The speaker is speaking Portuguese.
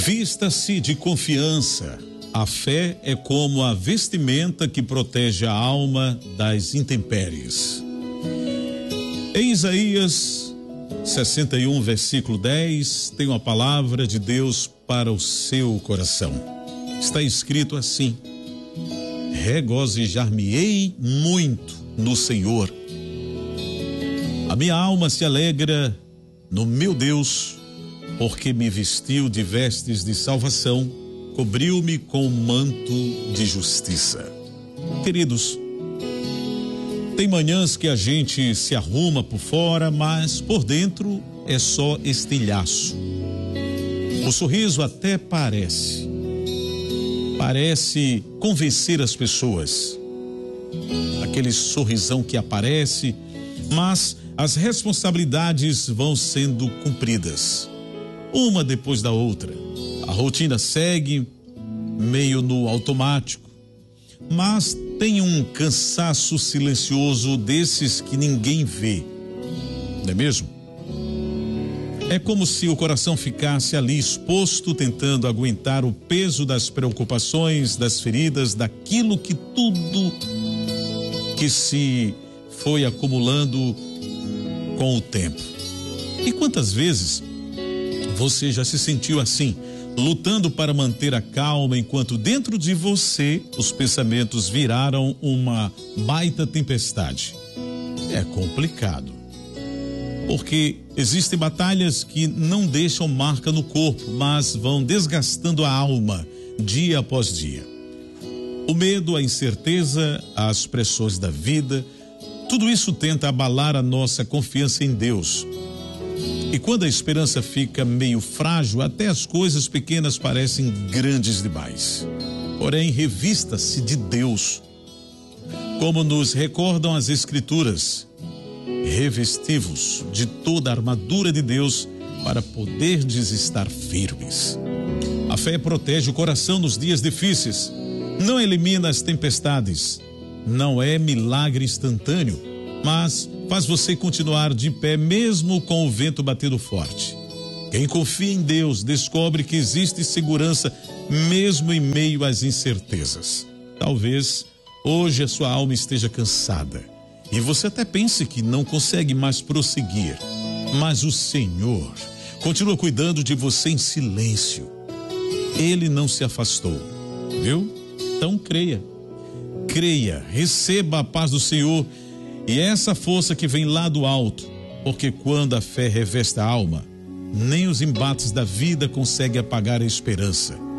Vista-se de confiança. A fé é como a vestimenta que protege a alma das intempéries. Em Isaías 61, versículo 10, tem uma palavra de Deus para o seu coração. Está escrito assim: regozijar-me-ei muito no Senhor. A minha alma se alegra no meu Deus, porque me vestiu de vestes de salvação, cobriu-me com um manto de justiça. Queridos, tem manhãs que a gente se arruma por fora, mas por dentro é só estilhaço. O sorriso até parece convencer as pessoas. Aquele sorrisão que aparece, mas as responsabilidades vão sendo cumpridas, uma depois da outra. A rotina segue meio no automático, mas tem um cansaço silencioso desses que ninguém vê, não é mesmo? É como se o coração ficasse ali exposto, tentando aguentar o peso das preocupações, das feridas, daquilo que tudo que se foi acumulando com o tempo. E quantas vezes você já se sentiu assim, lutando para manter a calma, enquanto dentro de você os pensamentos viraram uma baita tempestade? É complicado, porque existem batalhas que não deixam marca no corpo, mas vão desgastando a alma dia após dia. O medo, a incerteza, as pressões da vida, tudo isso tenta abalar a nossa confiança em Deus. E quando a esperança fica meio frágil, até as coisas pequenas parecem grandes demais. Porém, revista-se de Deus. Como nos recordam as Escrituras, revestivos de toda a armadura de Deus para poderdes estar firmes. A fé protege o coração nos dias difíceis, não elimina as tempestades, não é milagre instantâneo, mas faz você continuar de pé mesmo com o vento batendo forte. Quem confia em Deus descobre que existe segurança mesmo em meio às incertezas. Talvez hoje a sua alma esteja cansada e você até pense que não consegue mais prosseguir, mas o Senhor continua cuidando de você em silêncio. Ele não se afastou, viu? Então creia, receba a paz do Senhor e essa força que vem lá do alto, porque quando a fé reveste a alma, nem os embates da vida conseguem apagar a esperança.